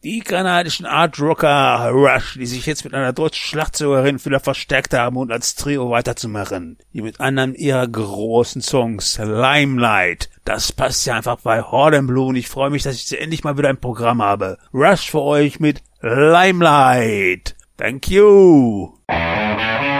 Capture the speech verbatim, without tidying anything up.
Die kanadischen Art-Rocker Rush, die sich jetzt mit einer deutschen Schlagzeugerin wieder verstärkt haben und als Trio weiterzumachen. Die mit einem ihrer großen Songs, Limelight. Das passt ja einfach bei Horde Blue und ich freue mich, dass ich jetzt endlich mal wieder ein Programm habe. Rush für euch mit Limelight. Thank you.